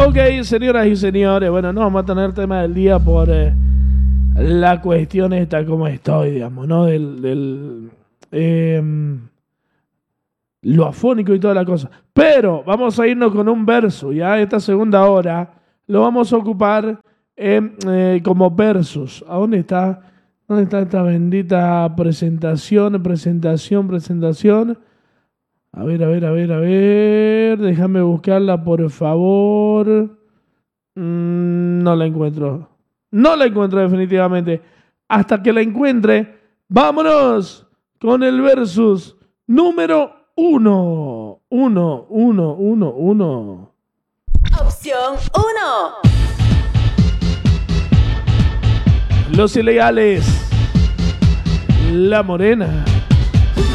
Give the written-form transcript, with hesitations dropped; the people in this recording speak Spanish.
Ok, señoras y señores, bueno, no vamos a tener tema del día por la cuestión esta, como estoy, digamos, ¿no? Lo afónico y toda la cosa. Pero vamos a irnos con un verso, ya esta segunda hora lo vamos a ocupar como versos. ¿A dónde está? ¿Dónde está esta bendita presentación? Presentación. A ver. Déjame buscarla, por favor. No la encuentro. No la encuentro definitivamente. Hasta que la encuentre, vámonos con el versus número 1. 1. Opción 1. Los ilegales. La Morena.